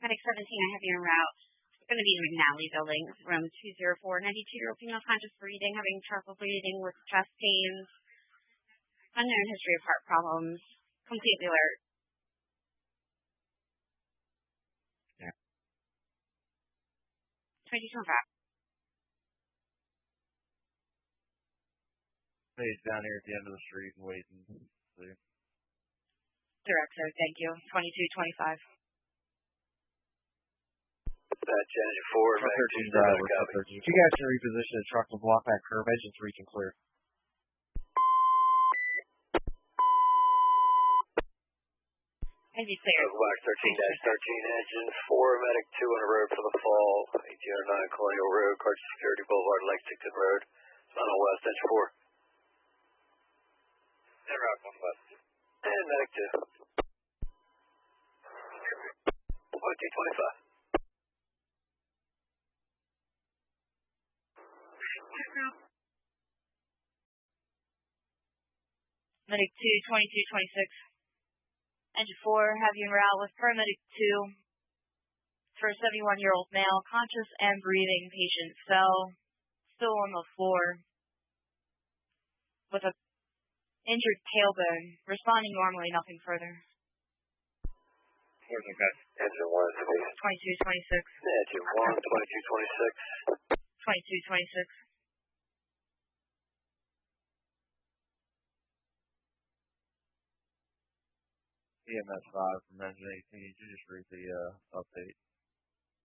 Medic 17, I have you en route. It's going to be in McNally building, room 204. 92-year-old female conscious breathing, having trouble breathing with chest pains, unknown history of heart problems, completely alert. Yeah. 22 He's down here at the end of the street and waiting. See. Direct, sir. Thank you. 2225. Janet 4, Mac 13 driver, 13. You guys can reposition the truck to block that curb edge and 3 can clear. Engine clear. Black 13-13, engine 4, Medic 2 on the road for the fall. 1809 Colonial Road, Carter Security Boulevard, Lexington Road. Sun on west, engine 4. And route 1 west. And Medic 2. 2225. Medic 2, 2226. Engine 4, have you en route with paramedic 2 for a 71-year-old male, conscious and breathing. Patient fell, still on the floor with a injured tailbone, responding normally, nothing further. Where's the guy? Engine 1, please. 2226. Engine 1, 2226. 2226. EMS 5 from engine 18. You just read the update.